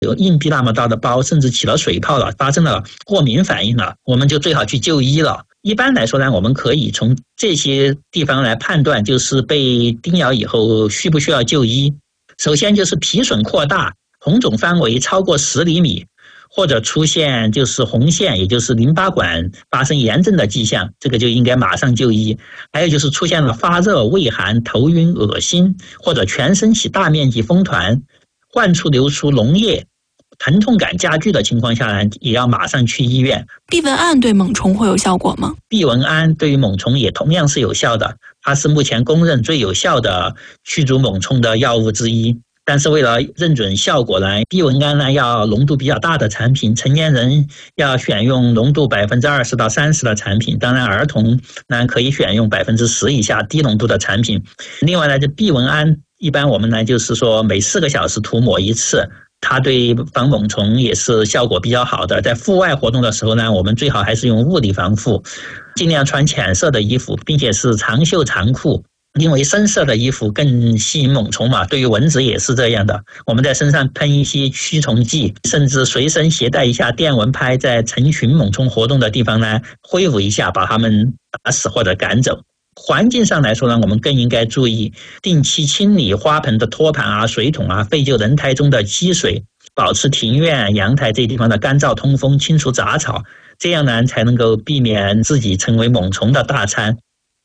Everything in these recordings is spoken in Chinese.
有硬币那么大的包，甚至起了水泡了，发生了过敏反应了，我们就最好去就医了。一般来说呢，我们可以从这些地方来判断，就是被叮咬以后需不需要就医。首先就是皮损扩大，红肿范围超过10厘米，或者出现就是红线，也就是淋巴管发生炎症的迹象，这个就应该马上就医。还有就是出现了发热、畏寒、头晕、恶心，或者全身起大面积风团，患处流出脓液，疼痛感加剧的情况下呢，也要马上去医院。 避蚊胺对猛虫会有效果吗？ 避蚊胺对于猛虫也同样是有效的，它是目前公认最有效的驱逐猛虫的药物之一。但是为了认准效果呢，避蚊胺呢要浓度比较大的产品，成年人要选用浓度20%到30%的产品，当然儿童呢可以选用10%以下低浓度的产品。另外呢，这避蚊胺一般我们呢就是说每4个小时涂抹一次，它对防猛虫也是效果比较好的。在户外活动的时候呢，我们最好还是用物理防护，尽量穿浅色的衣服，并且是长袖长裤，因为深色的衣服更吸引猛虫嘛，对于蚊子也是这样的。我们在身上喷一些驱虫剂，甚至随身携带一下电蚊拍，在成群猛虫活动的地方呢挥舞一下，把它们打死或者赶走。环境上来说呢，我们更应该注意定期清理花盆的托盘啊、水桶啊，废旧人台中的积水，保持庭院、阳台这地方的干燥通风，清除杂草，这样呢才能够避免自己成为猛虫的大餐。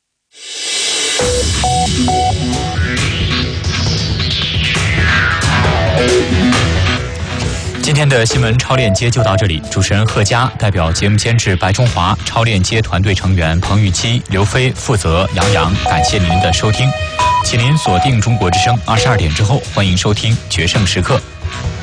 今天的新闻超链接就到这里，主持人贺佳代表节目监制白中华、超链接团队成员彭玉期、刘飞负责杨洋，感谢您的收听，请您锁定中国之声22点之后，欢迎收听决胜时刻。